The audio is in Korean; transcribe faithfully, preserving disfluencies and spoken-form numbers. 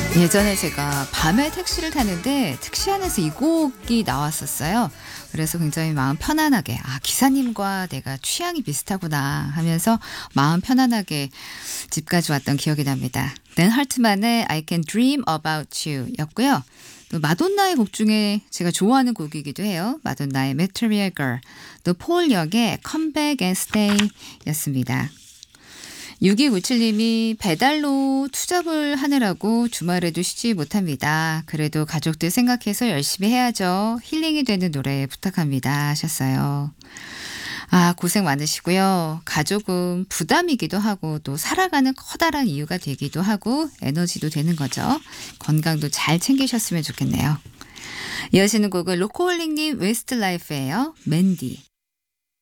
예전에 제가 밤에 택시를 타는데 택시 안에서 이 곡이 나왔었어요. 그래서 굉장히 마음 편안하게 아 기사님과 내가 취향이 비슷하구나 하면서 마음 편안하게 집까지 왔던 기억이 납니다. 댄 할트만의 I Can Dream About You 였고요. 또 마돈나의 곡 중에 제가 좋아하는 곡이기도 해요. 마돈나의 Material Girl, 또 폴 역의 Come Back and Stay 였습니다. 육이구칠님이 배달로 투잡을 하느라고 주말에도 쉬지 못합니다. 그래도 가족들 생각해서 열심히 해야죠. 힐링이 되는 노래 부탁합니다 하셨어요. 아, 고생 많으시고요. 가족은 부담이기도 하고 또 살아가는 커다란 이유가 되기도 하고 에너지도 되는 거죠. 건강도 잘 챙기셨으면 좋겠네요. 이어지는 곡은 로코홀릭님 웨스트라이프예요. 맨디.